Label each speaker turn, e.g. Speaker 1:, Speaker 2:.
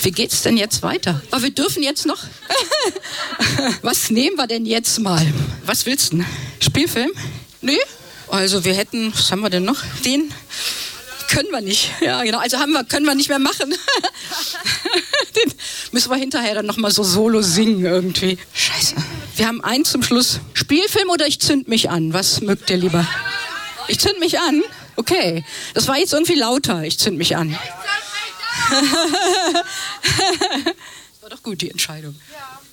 Speaker 1: Wie geht's denn jetzt weiter? Aber wir dürfen jetzt noch... Was nehmen wir denn jetzt mal? Was willst du denn? Spielfilm? Nee? Also wir hätten... Was haben wir denn noch? Den... Können wir nicht. Ja, genau. Also können wir nicht mehr machen. Den müssen wir hinterher dann nochmal so solo singen irgendwie. Scheiße. Wir haben einen zum Schluss. Spielfilm oder ich zünd mich an? Was mögt ihr lieber? Ich zünd mich an? Okay. Das war jetzt irgendwie lauter. Ich zünd mich an. War doch gut, die Entscheidung. Ja.